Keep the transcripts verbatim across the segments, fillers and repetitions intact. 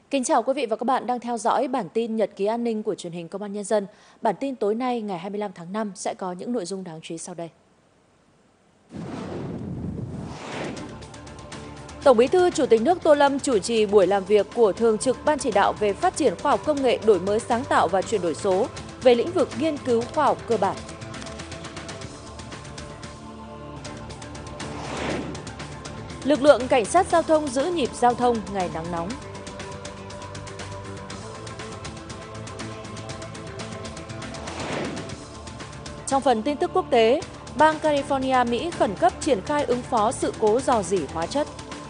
Kính chào quý vị và các bạn đang theo dõi bản tin Nhật ký an ninh của truyền hình Công an Nhân dân. Bản tin tối nay ngày hai mươi lăm tháng năm sẽ có những nội dung đáng chú ý sau đây. Tổng Bí thư Chủ tịch nước Tô Lâm chủ trì buổi làm việc của Thường trực Ban Chỉ đạo về phát triển khoa học công nghệ, đổi mới sáng tạo và chuyển đổi số về lĩnh vực nghiên cứu khoa học cơ bản. Lực lượng cảnh sát giao thông giữ nhịp giao thông ngày nắng nóng. Trong phần tin tức quốc tế, bang California, Mỹ khẩn cấp triển khai ứng phó sự cố rò rỉ hóa chất.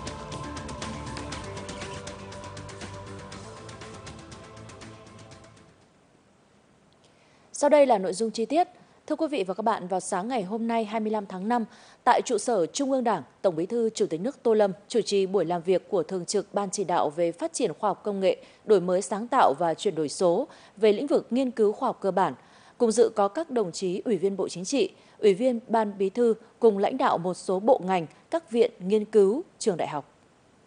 Sau đây là nội dung chi tiết. Thưa quý vị và các bạn, vào sáng ngày hôm nay hai mươi lăm tháng năm, tại trụ sở Trung ương Đảng, Tổng Bí thư Chủ tịch nước Tô Lâm chủ trì buổi làm việc của Thường trực Ban Chỉ đạo về phát triển khoa học công nghệ, đổi mới sáng tạo và chuyển đổi số về lĩnh vực nghiên cứu khoa học cơ bản. Cùng dự có các đồng chí Ủy viên Bộ Chính trị, Ủy viên Ban Bí thư cùng lãnh đạo một số bộ ngành, các viện nghiên cứu, trường đại học.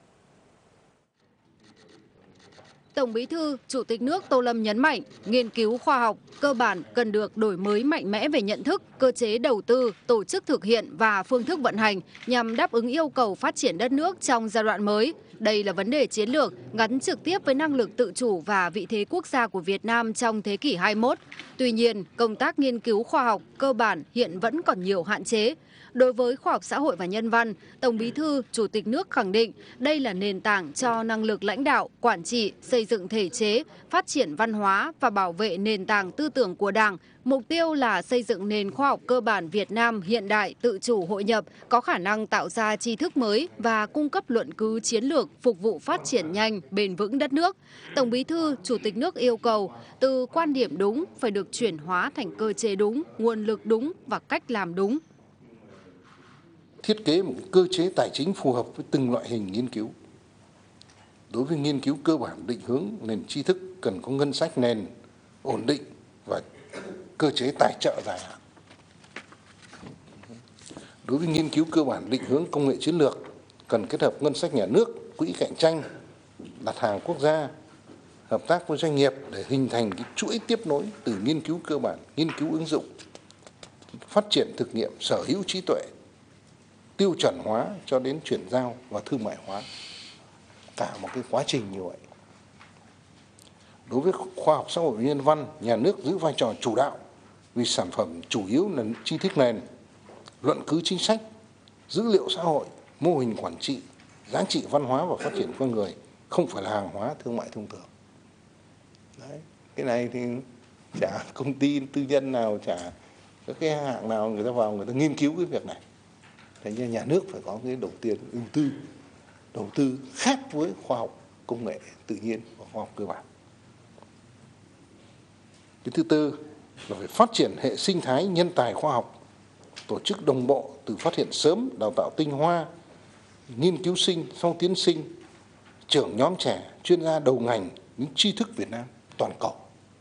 Tổng Bí thư, Chủ tịch nước Tô Lâm nhấn mạnh, nghiên cứu khoa học cơ bản cần được đổi mới mạnh mẽ về nhận thức, cơ chế đầu tư, tổ chức thực hiện và phương thức vận hành nhằm đáp ứng yêu cầu phát triển đất nước trong giai đoạn mới. Đây là vấn đề chiến lược gắn trực tiếp với năng lực tự chủ và vị thế quốc gia của Việt Nam trong thế kỷ hai mươi mốt. Tuy nhiên, công tác nghiên cứu khoa học cơ bản hiện vẫn còn nhiều hạn chế. Đối với khoa học xã hội và nhân văn, Tổng Bí thư, Chủ tịch nước khẳng định đây là nền tảng cho năng lực lãnh đạo, quản trị, xây dựng thể chế, phát triển văn hóa và bảo vệ nền tảng tư tưởng của Đảng. Mục tiêu là xây dựng nền khoa học cơ bản Việt Nam hiện đại, tự chủ hội nhập, có khả năng tạo ra tri thức mới và cung cấp luận cứ chiến lược phục vụ phát triển nhanh, bền vững đất nước. Tổng Bí thư, Chủ tịch nước yêu cầu từ quan điểm đúng phải được chuyển hóa thành cơ chế đúng, nguồn lực đúng và cách làm đúng. Thiết kế một cơ chế tài chính phù hợp với từng loại hình nghiên cứu. Đối với nghiên cứu cơ bản, định hướng nền tri thức cần có ngân sách nền ổn định và cơ chế tài trợ dài hạn. Đối với nghiên cứu cơ bản, định hướng công nghệ chiến lược cần kết hợp ngân sách nhà nước, quỹ cạnh tranh, đặt hàng quốc gia, hợp tác với doanh nghiệp để hình thành cái chuỗi tiếp nối từ nghiên cứu cơ bản, nghiên cứu ứng dụng, phát triển thực nghiệm, sở hữu trí tuệ, tiêu chuẩn hóa cho đến chuyển giao và thương mại hóa. Cả một cái quá trình như vậy. Đối với khoa học xã hội và nhân văn, nhà nước giữ vai trò chủ đạo vì sản phẩm chủ yếu là tri thức nền, luận cứ chính sách, dữ liệu xã hội, mô hình quản trị, giá trị văn hóa và phát triển con người, không phải là hàng hóa thương mại thông thường. Đấy. Cái này thì chả công ty tư nhân nào, chả các cái hạng nào người ta vào người ta nghiên cứu cái việc này. Thế nên nhà nước phải có cái đầu tiên ưu tư, đầu tư khác với khoa học công nghệ tự nhiên và khoa học cơ bản. Cái thứ tư là phải phát triển hệ sinh thái nhân tài khoa học, tổ chức đồng bộ từ phát hiện sớm, đào tạo tinh hoa, nghiên cứu sinh, sau tiến sinh, trưởng nhóm trẻ, chuyên gia đầu ngành, những tri thức Việt Nam toàn cầu.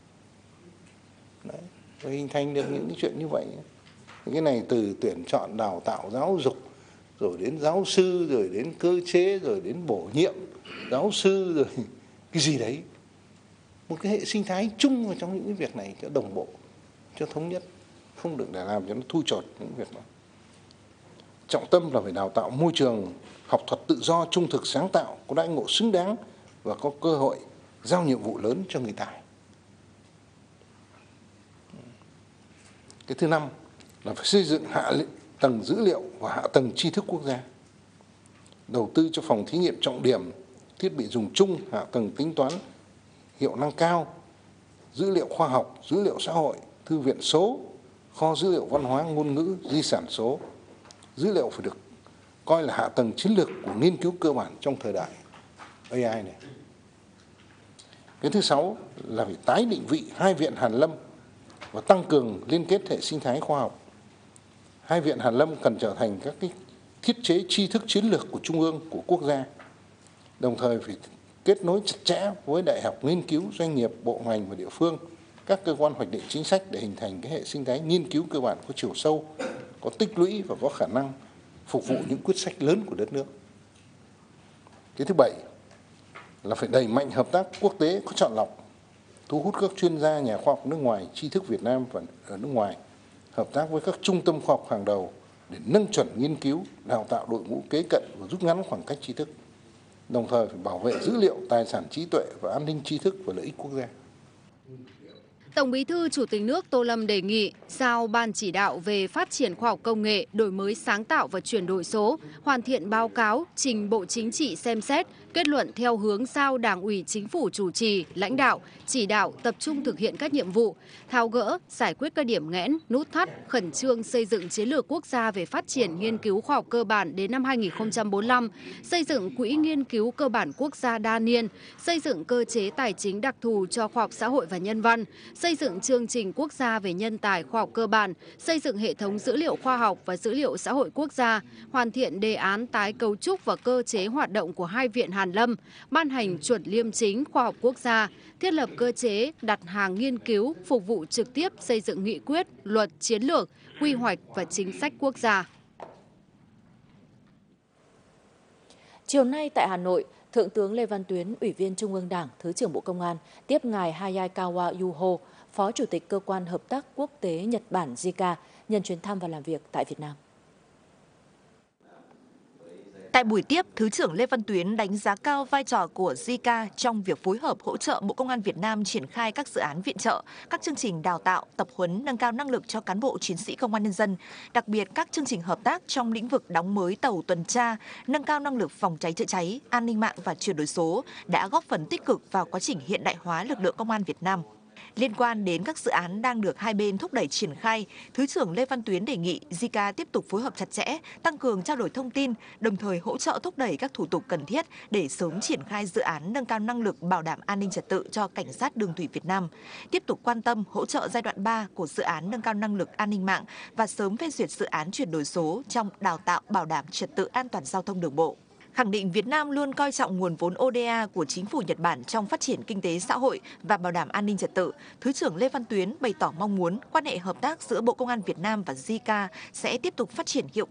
Đấy, và hình thành được những cái chuyện như vậy. Cái này từ tuyển chọn, đào tạo, giáo dục, rồi đến giáo sư, rồi đến cơ chế, rồi đến bổ nhiệm giáo sư, rồi cái gì đấy. Một cái hệ sinh thái chung vào trong những cái việc này cho đồng bộ, cho thống nhất, không được để làm cho nó thui chột những việc đó. Trọng tâm là phải đào tạo môi trường học thuật tự do, trung thực, sáng tạo, có đãi ngộ xứng đáng và có cơ hội giao nhiệm vụ lớn cho người tài. Cái thứ năm là phải xây dựng hạ tầng dữ liệu và hạ tầng tri thức quốc gia. Đầu tư cho phòng thí nghiệm trọng điểm, thiết bị dùng chung, hạ tầng tính toán hiệu năng cao, dữ liệu khoa học, dữ liệu xã hội, thư viện số, kho dữ liệu văn hóa, ngôn ngữ, di sản số. Dữ liệu phải được coi là hạ tầng chiến lược của nghiên cứu cơ bản trong thời đại A I này. Cái thứ sáu là phải tái định vị hai viện hàn lâm và tăng cường liên kết hệ sinh thái khoa học. Hai viện hàn lâm cần trở thành các cái thiết chế tri thức chiến lược của trung ương, của quốc gia. Đồng thời phải kết nối chặt chẽ với đại học, nghiên cứu, doanh nghiệp, bộ ngành và địa phương, các cơ quan hoạch định chính sách để hình thành cái hệ sinh thái nghiên cứu cơ bản có chiều sâu, có tích lũy và có khả năng phục vụ những quyết sách lớn của đất nước. Cái thứ bảy là phải đẩy mạnh hợp tác quốc tế có chọn lọc, thu hút các chuyên gia, nhà khoa học nước ngoài, tri thức Việt Nam và ở nước ngoài, hợp tác với các trung tâm khoa học hàng đầu để nâng chuẩn nghiên cứu, đào tạo đội ngũ kế cận và rút ngắn khoảng cách tri thức. Đồng thời phải bảo vệ dữ liệu, tài sản trí tuệ và an ninh tri thức và lợi ích quốc gia. Tổng Bí thư Chủ tịch nước Tô Lâm đề nghị giao Ban chỉ đạo về phát triển khoa học công nghệ, đổi mới sáng tạo và chuyển đổi số, hoàn thiện báo cáo, trình Bộ Chính trị xem xét, kết luận theo hướng giao Đảng ủy Chính phủ chủ trì, lãnh đạo, chỉ đạo tập trung thực hiện các nhiệm vụ, tháo gỡ, giải quyết các điểm nghẽn, nút thắt, khẩn trương xây dựng chiến lược quốc gia về phát triển nghiên cứu khoa học cơ bản đến năm hai nghìn không trăm bốn mươi lăm, xây dựng quỹ nghiên cứu cơ bản quốc gia đa niên, xây dựng cơ chế tài chính đặc thù cho khoa học xã hội và nhân văn, xây dựng chương trình quốc gia về nhân tài khoa học cơ bản, xây dựng hệ thống dữ liệu khoa học và dữ liệu xã hội quốc gia, hoàn thiện đề án tái cấu trúc và cơ chế hoạt động của hai viện Hàn Lâm, ban hành chuẩn liêm chính khoa học quốc gia, thiết lập cơ chế đặt hàng nghiên cứu phục vụ trực tiếp xây dựng nghị quyết, luật, chiến lược, quy hoạch và chính sách quốc gia. Chiều nay tại Hà Nội, Thượng tướng Lê Văn Tuyến, Ủy viên Trung ương Đảng, Thứ trưởng Bộ Công an, tiếp ngài Hayakawa Yuho, Phó Chủ tịch Cơ quan Hợp tác Quốc tế Nhật Bản gi ca, nhân chuyến thăm và làm việc tại Việt Nam. Tại buổi tiếp, Thứ trưởng Lê Văn Tuyến đánh giá cao vai trò của gi ca trong việc phối hợp hỗ trợ Bộ Công an Việt Nam triển khai các dự án viện trợ, các chương trình đào tạo, tập huấn, nâng cao năng lực cho cán bộ chiến sĩ công an nhân dân, đặc biệt các chương trình hợp tác trong lĩnh vực đóng mới tàu tuần tra, nâng cao năng lực phòng cháy chữa cháy, an ninh mạng và chuyển đổi số đã góp phần tích cực vào quá trình hiện đại hóa lực lượng công an Việt Nam. Liên quan đến các dự án đang được hai bên thúc đẩy triển khai, Thứ trưởng Lê Văn Tuyến đề nghị gi ca tiếp tục phối hợp chặt chẽ, tăng cường trao đổi thông tin, đồng thời hỗ trợ thúc đẩy các thủ tục cần thiết để sớm triển khai dự án nâng cao năng lực bảo đảm an ninh trật tự cho cảnh sát đường thủy Việt Nam, tiếp tục quan tâm hỗ trợ giai đoạn ba của dự án nâng cao năng lực an ninh mạng và sớm phê duyệt dự án chuyển đổi số trong đào tạo bảo đảm trật tự an toàn giao thông đường bộ. Khẳng định Việt Nam luôn coi trọng nguồn vốn o đê a của chính phủ Nhật Bản trong phát triển kinh tế xã hội và bảo đảm an ninh trật tự, Thứ trưởng Lê Văn Tuyến bày tỏ mong muốn quan hệ hợp tác giữa Bộ Công an Việt Nam và gi ca sẽ tiếp tục phát triển hiệu